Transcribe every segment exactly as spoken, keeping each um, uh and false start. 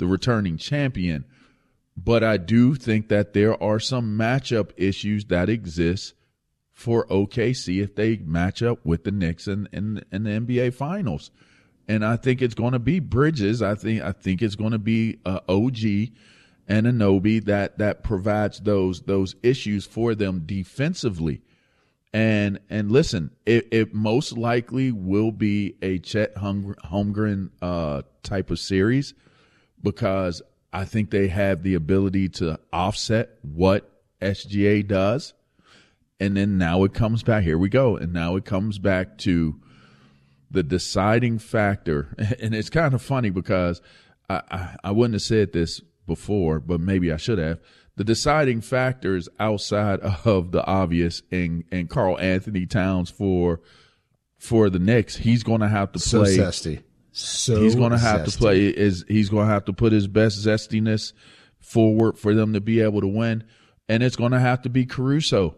the returning champion. But I do think that there are some matchup issues that exist for O K C if they match up with the Knicks in, in, in the N B A Finals. And I think it's going to be Bridges. I think I think it's going to be uh, O G and Anunoby that that provides those those issues for them defensively. And and listen, it, it most likely will be a Chet Holmgren uh, type of series because I think they have the ability to offset what S G A does. And then now it comes back. Here we go. And now it comes back to the deciding factor. And it's kind of funny because I, I, I wouldn't have said this before, but maybe I should have. The deciding factors outside of the obvious and, and Karl Anthony Towns for for the Knicks, he's going to have to so play. Zesty. So he's going to have zesty. to play. Is he's going to have to put his best zestiness forward for them to be able to win, and it's going to have to be Caruso.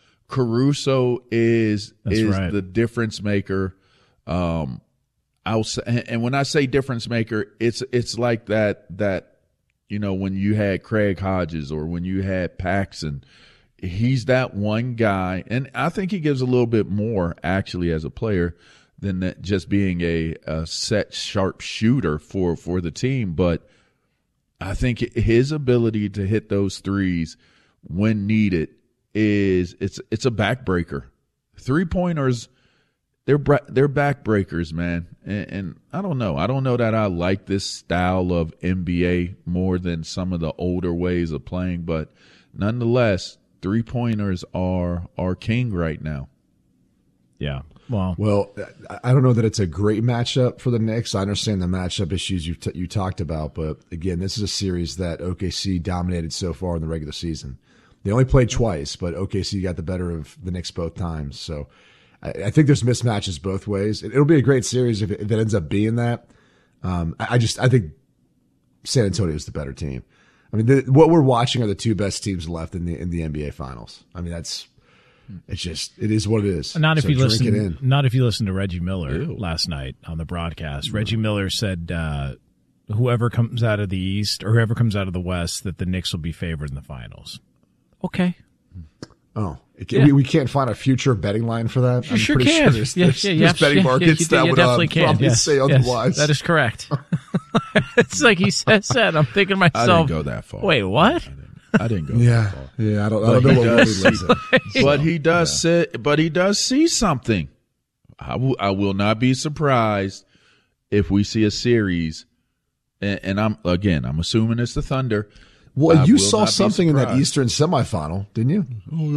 Caruso is That's is right. the difference maker. Um, outside, and when I say difference maker, it's it's like that that you know when you had Craig Hodges or when you had Paxson. He's that one guy, and I think he gives a little bit more actually as a player than that just being a, a set sharp shooter for, for the team. But I think his ability to hit those threes when needed is it's it's a backbreaker. Three pointers, they're they're backbreakers, man. And, and I don't know. I don't know that I like this style of N B A more than some of the older ways of playing, but nonetheless, three pointers are are king right now. Yeah. Well, well, I don't know that it's a great matchup for the Knicks. I understand the matchup issues you t- you talked about, but again, this is a series that O K C dominated so far in the regular season. They only played twice, but O K C got the better of the Knicks both times. So I, I think there's mismatches both ways. It, it'll be a great series if it, if it ends up being that. Um, I, I just I think San Antonio is the better team. I mean, the, what we're watching are the two best teams left in the in the N B A Finals. I mean, that's. It's just, it is what it is. Not if so you drink listen. it in. Not if you listen to Reggie Miller Ew. last night on the broadcast. Reggie Miller said, uh, "Whoever comes out of the East or whoever comes out of the West, that the Knicks will be favored in the finals." Okay. Oh, it, Yeah. we, we can't find a future betting line for that. You I'm sure pretty can. sure there's, Yeah, there's, yeah, there's yeah, betting yeah, markets you, that you would definitely uh, can. probably Yes, say yes, otherwise. that is correct. It's like he said. said I'm thinking to I myself, didn't go that far. Wait, what? I didn't go yeah, that far. yeah. I don't, I But don't know he what does really lives in. But he does say, but he does see something. I will, I will not be surprised if we see a series, and, and I'm again, I'm assuming it's the Thunder. Well, I you will saw not be something in that surprised. Eastern semifinal, didn't you?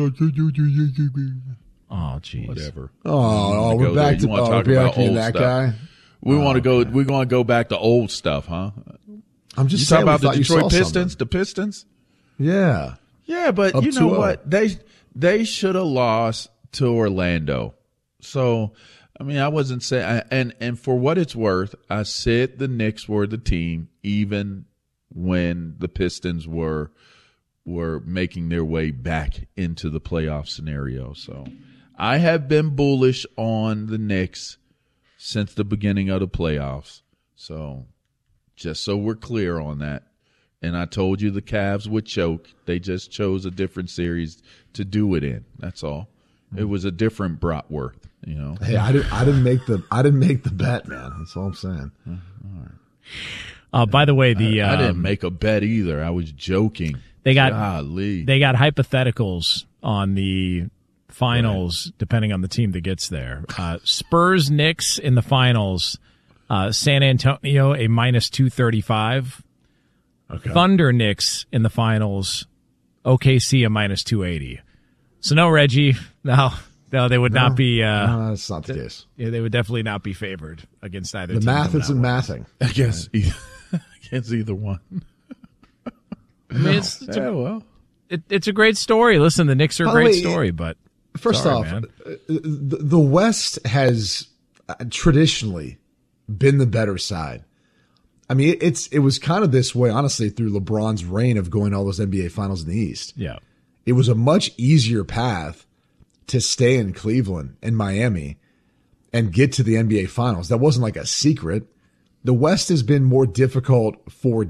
Oh, jeez. Whatever. Oh, You we're go there. back You to wanna oh, talk we're about back to old that stuff. guy. We want to Oh, go. okay. We're going to go back to old stuff, huh? I'm You just talk saying. we about the thought you saw Detroit something. Pistons. The Pistons. Yeah. Yeah, but Up you know two oh. what? They they should have lost to Orlando. So, I mean, I wasn't saying, and and for what it's worth, I said the Knicks were the team, even when the Pistons were were making their way back into the playoff scenario. So, I have been bullish on the Knicks since the beginning of the playoffs. So, just so we're clear on that. And I told you the Cavs would choke. They just chose a different series to do it in. That's all. It was a different Bratworth, you know. Hey, I didn't. I didn't make the. I didn't make the bet, man. That's all I'm saying. Uh, by the way, the I, I didn't um, make a bet either. I was joking. They got Golly. they got hypotheticals on the finals, right, depending on the team that gets there. Uh, Spurs Knicks in the finals. Uh, San Antonio a minus two thirty five. Okay. Thunder Knicks in the finals. O K C a minus two eighty. So no, Reggie. No, no, they would No, not be. Uh, no, that's not the case. Yeah, they would definitely not be favored against either The team. math coming isn't out. mathing. I guess either, against either one. I mean, it's, it's, Yeah, a, well. it, it's a great story. Listen, the Knicks are a By the great way, story, but First sorry, off, man. uh, the, the West has uh, traditionally been the better side. I mean, it, it's it was kind of this way, honestly, through LeBron's reign of going to all those N B A finals in the East. Yeah. It was a much easier path to stay in Cleveland and Miami and get to the N B A finals. That wasn't like a secret. The West has been more difficult for